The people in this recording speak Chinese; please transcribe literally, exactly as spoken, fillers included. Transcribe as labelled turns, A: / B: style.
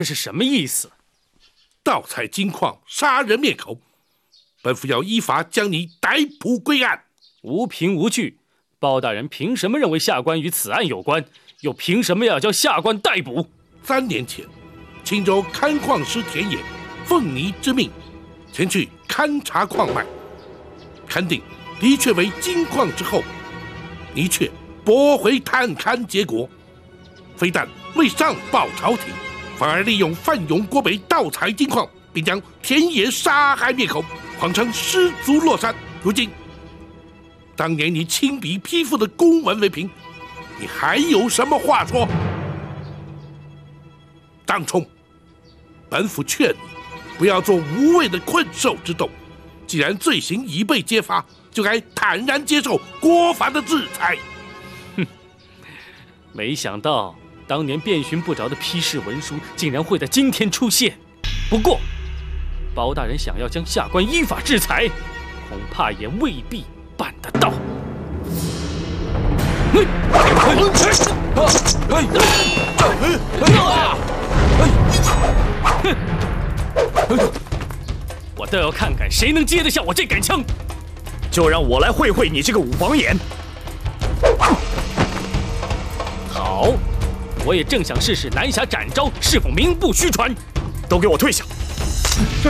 A: 这是什么意思？
B: 盗采金矿，杀人灭口，本府要依法将你逮捕归案。
A: 无凭无据，包大人凭什么认为下官与此案有关？又凭什么要将下官逮捕？
B: 三年前，青州勘矿师田野奉你之命前去勘察矿脉，勘定的确为金矿之后，你却驳回探勘结果，非但未上报朝廷，反而利用范勇、郭北盗采金矿，并将田野杀害灭口，谎称失足落山。如今，当年你亲笔批复的公文为凭，你还有什么话说？张冲，本府劝你不要做无谓的困兽之斗。既然罪行已被揭发，就该坦然接受郭樊的制裁。
A: 哼，没想到当年遍寻不着的批示文书，竟然会在今天出现。不过，包大人想要将下官依法制裁，恐怕也未必办得到。我倒要看看谁能接得下我这杆枪。
C: 就让我来会会你这个五房眼。
A: 好，我也正想试试南侠展昭是否名不虚传。
C: 都给我退下！
B: 是。